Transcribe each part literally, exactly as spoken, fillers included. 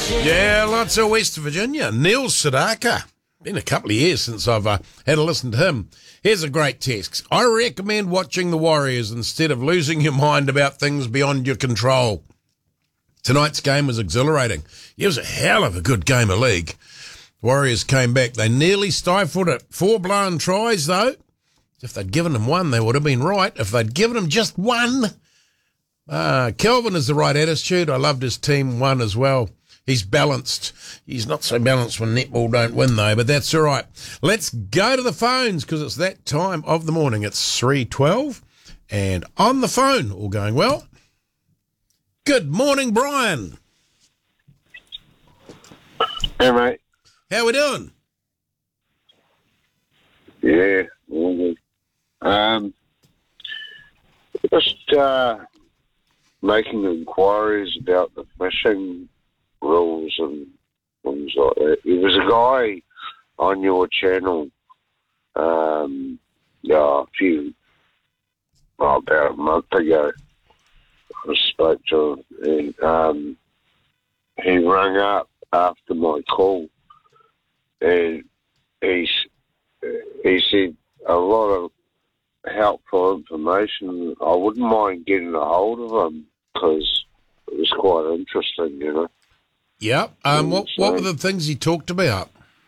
Yeah, lots of West Virginia. Neil Sedaka. Been a couple of years since I've uh, had a listen to him. Here's a great text. I recommend watching the Warriors instead of losing your mind about things beyond your control. Tonight's game was exhilarating. It was a hell of a good game of league. Warriors came back. They nearly stifled it. Four blown tries, though. If they'd given them one, they would have been right. If they'd given them just one... Uh, Kelvin is the right attitude. I loved his team one as well. He's balanced. He's not so balanced when netball don't win, though, but that's all right. Let's go to the phones because it's that time of the morning. It's three twelve, and on the phone, all going well. Good morning, Brian. Hey, mate. How we doing? Yeah, all good. Um, just uh, making inquiries about the fishing rules and things like that. There was a guy on your channel um, yeah, a few, well, about a month ago. I spoke to him and um, he rang up after my call and he's, he said a lot of helpful information. I wouldn't mind getting a hold of him because it was quite interesting, you know. Yep. Um, what, what were the things he talked about?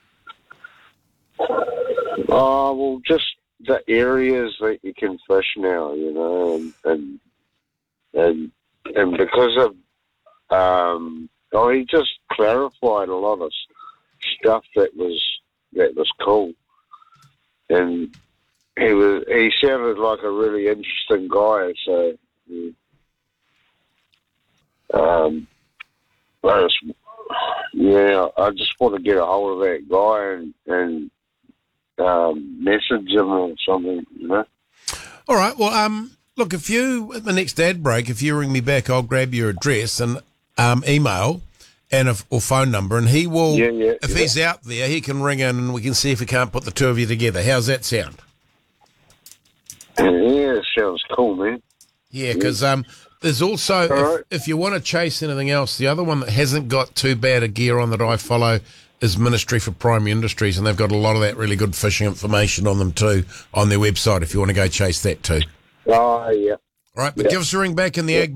Oh, well, just the areas that you can fish now, you know, and and and, and because of, um, oh, he just clarified a lot of stuff that was that was cool, and he was he sounded like a really interesting guy. So, um, I just, yeah, I just want to get a hold of that guy and and um, message him or something, you know. All right. Well, um, look, if you at the next ad break, if you ring me back, I'll grab your address and um, email and a, or phone number, and he will. Yeah, yeah. If yeah. he's out there, he can ring in, and we can see if we can't put the two of you together. How's that sound? Yeah, sounds cool, man. Yeah, because um, there's also, if, right. if you want to chase anything else, the other one that hasn't got too bad a gear on that I follow is Ministry for Primary Industries, and they've got a lot of that really good fishing information on them too, on their website, if you want to go chase that too. Oh, yeah. All right, but yeah. give us a ring back in the ag